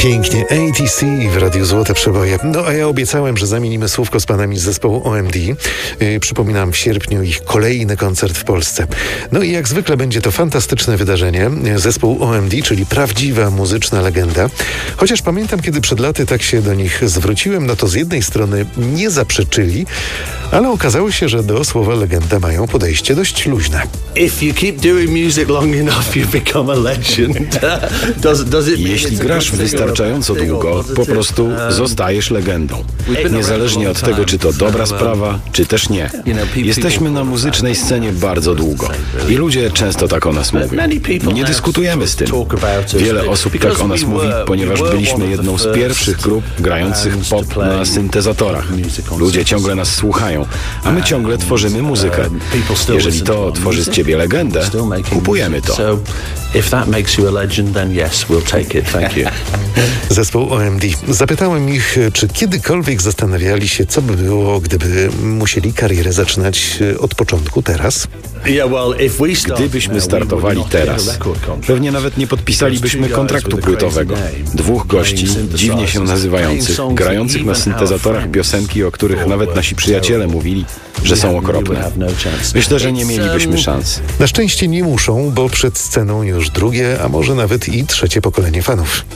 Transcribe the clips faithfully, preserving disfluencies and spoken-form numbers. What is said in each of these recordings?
Pięknie, A T C w Radiu Złote Przeboje. No a ja obiecałem, że zamienimy słówko z panami z zespołu O M D. Yy, przypominam, w sierpniu ich kolejny koncert w Polsce. No i jak zwykle będzie to fantastyczne wydarzenie. Zespół O M D, czyli prawdziwa muzyczna legenda. Chociaż pamiętam, kiedy przed laty tak się do nich zwróciłem, no to z jednej strony nie zaprzeczyli, ale okazało się, że do słowa legenda mają podejście dość luźne. If you keep doing music long enough, you become a legend. does, does it Jeśli grasz wystarczająco długo, po prostu zostajesz legendą. Niezależnie od tego, czy to dobra sprawa, czy też nie. Jesteśmy na muzycznej scenie bardzo długo i ludzie często tak o nas mówią. Nie dyskutujemy z tym. Wiele osób tak o nas mówi, ponieważ byliśmy jedną z pierwszych grup grających pop na syntezatorach. Ludzie ciągle nas słuchają, a my ciągle tworzymy muzykę. Jeżeli to tworzy z ciebie legendę, kupujemy to. If that makes you a legend, then yes, we'll take it. Thank you. Zespół O M D. Zapytałem ich, czy kiedykolwiek zastanawiali się, co by było, gdyby musieli karierę zaczynać od początku teraz? Gdybyśmy startowali teraz, pewnie nawet nie podpisalibyśmy kontraktu płytowego. Dwóch gości, dziwnie się nazywających, grających na syntezatorach piosenki, o których nawet nasi przyjaciele mówili, że są okropne. Myślę, że nie mielibyśmy szans. Na szczęście nie muszą, bo przed sceną już drugie, a może nawet i trzecie pokolenie fanów.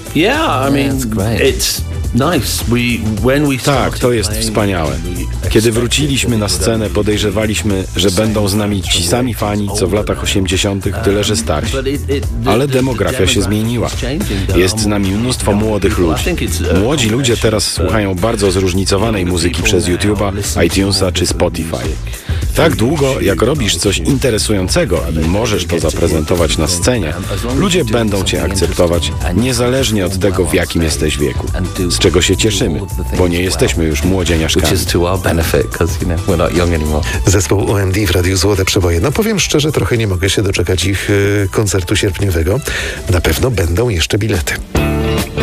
Tak, to jest wspaniałe. Kiedy wróciliśmy na scenę, podejrzewaliśmy, że będą z nami ci sami fani, co w latach osiemdziesiątych, tyle że starsi. Ale demografia się zmieniła. Jest z nami mnóstwo młodych ludzi. Młodzi ludzie teraz słuchają bardzo zróżnicowanej muzyki przez YouTube'a, iTunesa czy Spotify. Tak długo, jak robisz coś interesującego i możesz to zaprezentować na scenie, ludzie będą cię akceptować, niezależnie od tego, w jakim jesteś wieku. Z czego się cieszymy, bo nie jesteśmy już młodzieniaszkami. Zespół O M D w Radiu Złote Przeboje. No powiem szczerze, trochę nie mogę się doczekać ich y, koncertu sierpniowego. Na pewno będą jeszcze bilety.